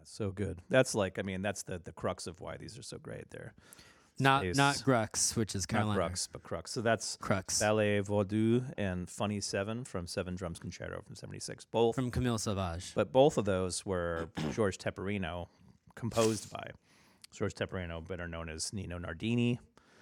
so good. That's like, I mean, that's the crux of why these are so great. They're Not space- Grux, which is not Carolina. crux, but crux. So that's Crux. Ballet Vaudou and Funny Seven from Seven Drums Concerto from '76. Both, From Camille Sauvage. but both of those were George Tepperino, composed by George Tepperino, better known as Nino Nardini.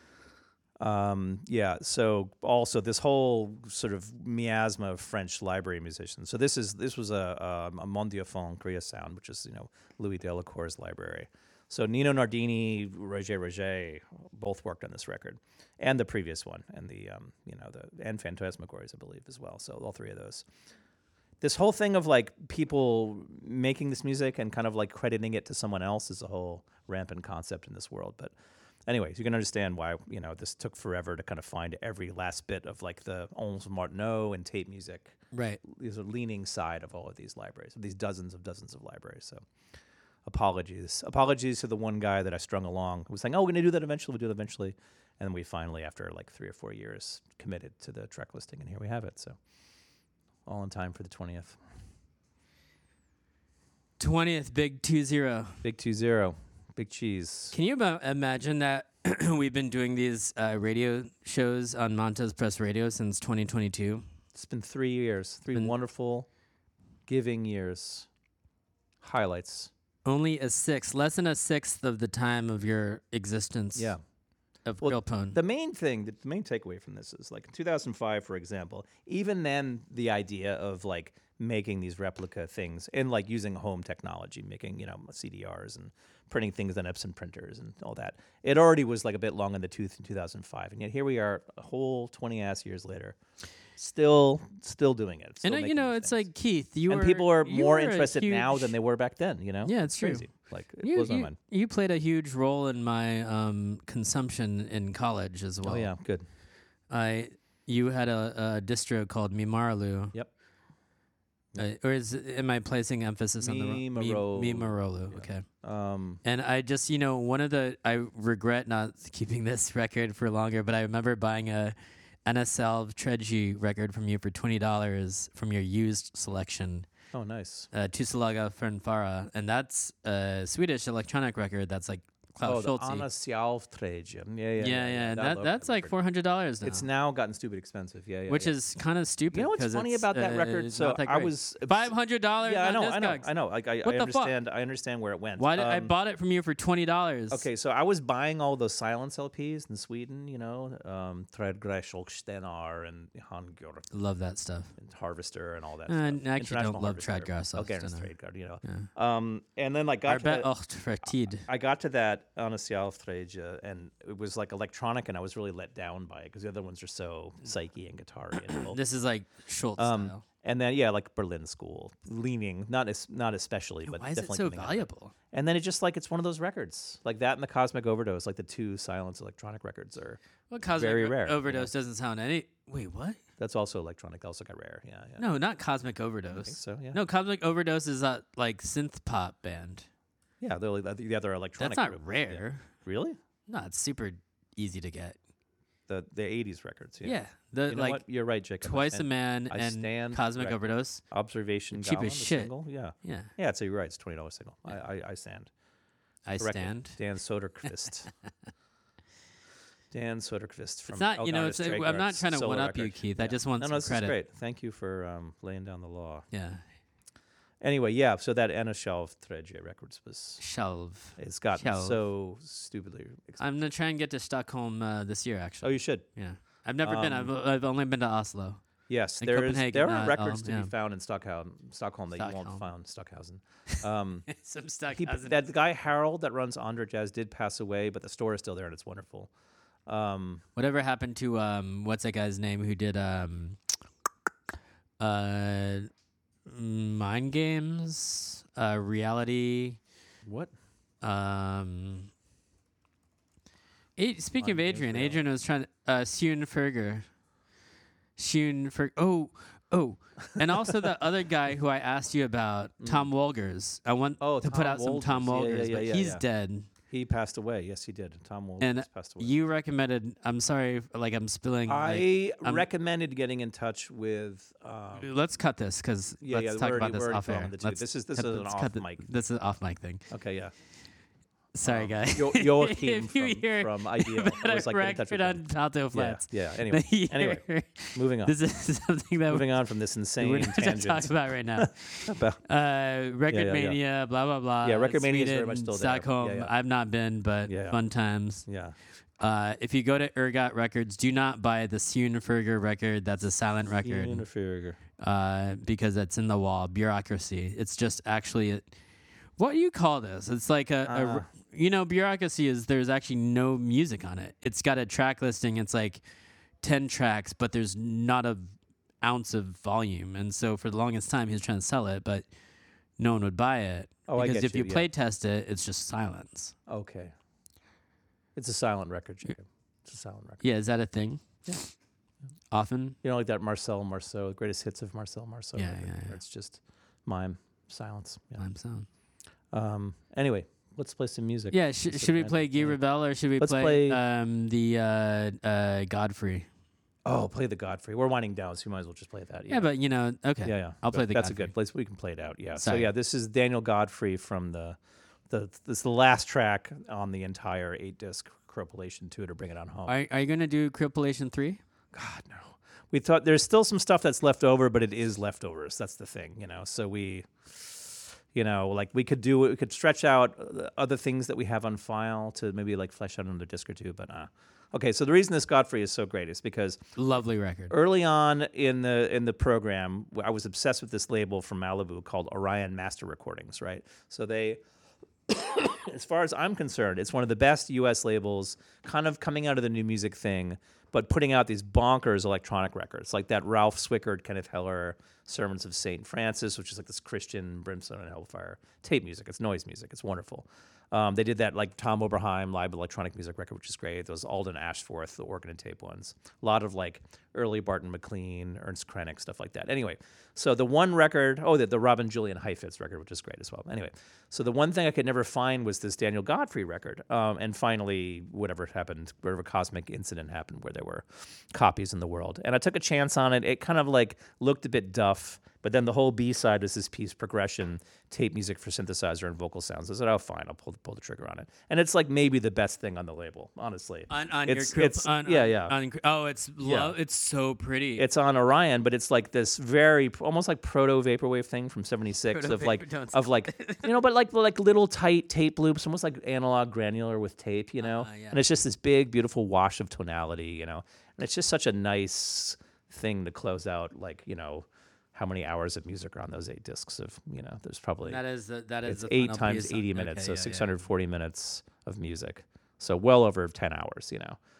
So also this whole sort of miasma of French library musicians. So this was a Mondiophone Korea Sound, which is Louis Delacour's library. So Nino Nardini, Roger, both worked on this record, and the previous one, and and Phantasmagories, I believe, as well. So all three of those. This whole thing of like people making this music and kind of like crediting it to someone else is a whole rampant concept in this world, but. Anyways, you can understand why this took forever to kind of find every last bit of like the Onze Martineau and tape music. Right. These are leaning side of all of these libraries, of these dozens of libraries. So, apologies to the one guy that I strung along who was saying, "Oh, we're gonna do that eventually. We'll do that eventually," and then we finally, after like 3 or 4 years, committed to the track listing, and here we have it. So, all in time for the 20th. 20th, big 2-0. Big 2-0. Big cheese. Can you imagine that we've been doing these radio shows on Montez Press Radio since 2022? It's been 3 years, three wonderful, giving years. Highlights. Only less than a sixth of the time of your existence. Yeah. Of Grillpone. The main takeaway from this is like in 2005, for example, even then the idea of like making these replica things and like using home technology, making, CDRs and printing things on Epson printers and all that. It already was like a bit long in the tooth in 2005. And yet here we are a whole 20 ass years later, still doing it. Still and making these it's things. like Keith, people are more interested now than they were back then, Yeah, it's crazy. true. Like it blows my mind. You played a huge role in my consumption in college as well. Oh yeah, good. You had a distro called Mimaralu. Yep. Am I placing emphasis on the Mimarolu? Okay. And I just, I regret not keeping this record for longer, but I remember buying a NSL Treji record from you for $20 from your used selection. Oh, nice. Tusalaga Fernfara, and that's a Swedish electronic record that's like Klaus Schulze. Anna Sjálvträge. Yeah. That's like $400 now. It's now gotten stupid expensive. Which is kind of stupid. You know what's funny about that record? So I was $500. Yeah, I know. Like I understand. I understand where it went. Why did I bought it from you for $20? Okay, so I was buying all those silence LPs in Sweden. Trädgräsholstenar and Handgjord. Love that stuff. And Harvester and all that. I actually don't love Trädgräsholstenar. Okay, Trädgräsholstenar. And then like got to that Anna Sjálvträge, and it was like electronic, and I was really let down by it because the other ones are so psyche and guitar-y. And this is like Schultz style. And then like Berlin School, leaning not especially, but why is definitely. it so valuable? And then it's just like it's one of those records like that, and the Cosmic Overdose, like the two silence electronic records are very rare. Overdose doesn't sound any. Wait, what? That's also electronic. That also got rare. Yeah. No, not Cosmic Overdose. I think so. Yeah. No, Cosmic Overdose is that like synth pop band. Yeah, they're like the other electronic. That's not group. rare. Yeah. Really? No, it's super easy to get. The 80s records. Yeah. You know what? You're right, Jacob. Twice a Man and Cosmic corrected. Overdose. Observation. Cheap as shit. Single. Yeah. Yeah. Yeah. So you're right. It's $20 single. Yeah. I stand. I corrected. stand. Dan Soderquist. Dan Soderquist from. It's not. I'm not trying to one up you, Keith. Yeah. I just want some this credit. is great. Thank you for laying down the law. Yeah. Anyway, yeah. So that Anna Sjálvträge records was. It's gotten so stupidly expensive. I'm gonna try and get to Stockholm this year. Actually. Oh, you should. Yeah. I've never been. I've only been to Oslo. Yes, there are records to be found in Stockholm that you won't find Stockhausen. Some Stockhausen. That guy Harold that runs Andra Jazz did pass away, but the store is still there and it's wonderful. Whatever happened to what's that guy's name who did Mind Games, Reality? What? Speaking of Adrian was trying to Sjön Ferger. Oh, and also the other guy who I asked you about, Tom Wolgers. I want to put out some Tom Wolgers, but he's dead. He passed away. Yes, he did. Tom Wolf passed away. You recommended. I'm sorry, like I'm spilling. I recommended getting in touch with. Let's cut this because let's talk about this off air. This is an off mic. This is an off mic thing. Okay, yeah. Sorry, guys. Joachim from Ideal. I was like record on Alto Flats. Yeah. Anyway, moving on. This is something that moving on from this insane tangent. Talk about right now. Record Mania, blah blah blah. Yeah, Record Mania is very much still there. Stockholm. Yeah. I've not been, but fun times. Yeah. If you go to Ergot Records, do not buy the Schoenberger record. That's a silent record. Schoenberger. Because it's in the wall. Bureaucracy. It's just actually. What do you call this? It's like bureaucracy is there's actually no music on it. It's got a track listing. It's like 10 tracks, but there's not an ounce of volume. And so for the longest time, he was trying to sell it, but no one would buy it. Because if you play test it, it's just silence. Okay. It's a silent record, Jacob. It's a silent record. Yeah, is that a thing? Yeah. Often? You know, like that Marcel Marceau, the greatest hits of Marcel Marceau. Yeah. It's just mime, silence. Yeah. Mime sound. Anyway, let's play some music. Yeah, should we play Guy Rebel or should we play the Godfrey? Oh, play the Godfrey. We're winding down, so we might as well just play that. Yeah, but okay. Yeah. I'll play the That's Godfrey. a good place. We can play it out. Yeah. Sorry. So yeah, this is Daniel Godfrey from this is the last track on the entire 8-disc Cropulation 2 to bring it on home. Are you going to do Cropulation 3? God, no. We thought there's still some stuff that's left over, but it is leftovers. That's the thing, So we... we could stretch out other things that we have on file to maybe like flesh out another disc or two. But okay, so the reason this Godfrey is so great is because lovely record. Early on in the program, I was obsessed with this label from Malibu called Orion Master Recordings. Right, so they. As far as I'm concerned, it's one of the best U.S. labels, kind of coming out of the new music thing, but putting out these bonkers electronic records, like that Ralph Swickard, Kenneth Heller, Sermons of St. Francis, which is like this Christian brimstone and hellfire tape music. It's noise music. It's wonderful. They did that like Tom Oberheim live electronic music record, which is great. Those Alden Ashforth, the organ and tape ones. A lot of like early Barton McLean, Ernst Krenek, stuff like that. Anyway, so the one record, the Robin Julian Heifetz record, which is great as well. Anyway, so the one thing I could never find was this Daniel Godfrey record. And finally, whatever cosmic incident happened where there were copies in the world. And I took a chance on it. It kind of like looked a bit duff. But then the whole B-side was this piece, progression, tape music for synthesizer and vocal sounds. I said, oh, fine, I'll pull the trigger on it. And it's like maybe the best thing on the label, honestly. It's so pretty. It's on Orion, but it's like this very, almost like proto-vaporwave thing from 76 but like little tight tape loops, almost like analog granular with tape, And it's just this big, beautiful wash of tonality, And it's just such a nice thing to close out, how many hours of music are on those 8 discs of, there's probably... That is 8 times 80 minutes, so 640 minutes of music. So well over 10 hours,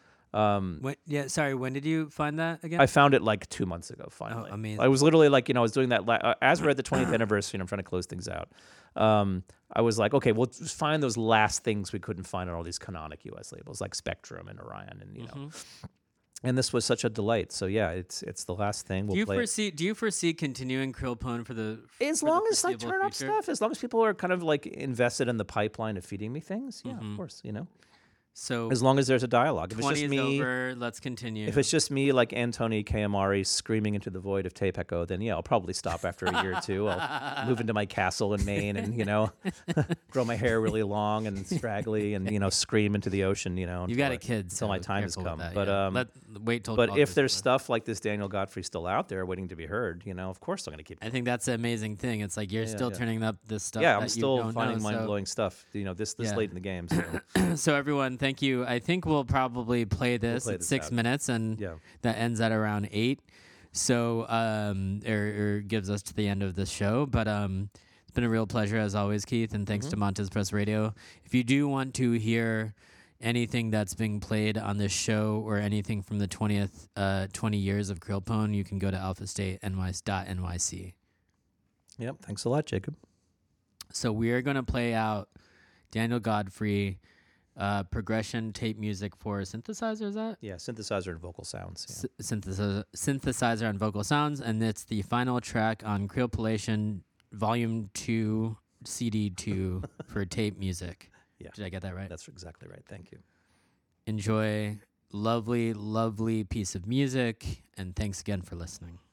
When did you find that again? I found it like 2 months ago, finally. Oh, amazing. I was literally I was doing that, as we're at the 20th anniversary and I'm trying to close things out. I was like, okay, we'll just find those last things we couldn't find on all these canonic U.S. labels like Spectrum and Orion and, And this was such a delight. So yeah, it's the last thing. Do you foresee continuing Krillpone for the as long as I turn up stuff, as long as people are kind of like invested in the pipeline of feeding me things? Yeah, of course, So as long as there's a dialogue. If 20 it's just is me, over, let's continue. If it's just me like Antoni Kayamari screaming into the void of Tape Echo, then yeah, I'll probably stop after a year or two. I'll move into my castle in Maine and grow my hair really long and straggly and scream into the ocean. You've got a kid until my time has come. That, but wait till. But if there's stuff like this Daniel Godfrey still out there waiting to be heard, of course I'm going to keep. I think that's the amazing thing. It's like you're still turning up this stuff. Yeah, I'm still finding mind-blowing stuff. This late in the game. So. So everyone, thank you. I think we'll probably play this at 6 minutes, and that ends at around 8. So, or gives us to the end of the show. But it's been a real pleasure as always, Keith, and thanks to Montez Press Radio. If you do want to hear anything that's being played on this show or anything from the 20 years of Krillpone, you can go to alphastatenyc.nyc. Yep. Thanks a lot, Jacob. So we are going to play out Daniel Godfrey. Progression tape music for synthesizer, is that? Yeah, synthesizer and vocal sounds. Yeah. Synthesizer and vocal sounds, and it's the final track on Krillpolation Volume 2, CD 2 for tape music. Yeah. Did I get that right? That's exactly right. Thank you. Enjoy lovely, lovely piece of music, and thanks again for listening.